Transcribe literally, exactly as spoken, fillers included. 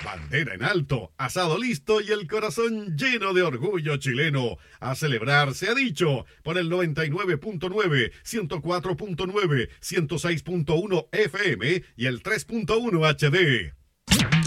Bandera en alto, asado listo y el corazón lleno de orgullo chileno. A celebrar se ha dicho por el noventa y nueve punto nueve, ciento cuatro punto nueve, ciento seis punto uno F M y el tres punto uno H D.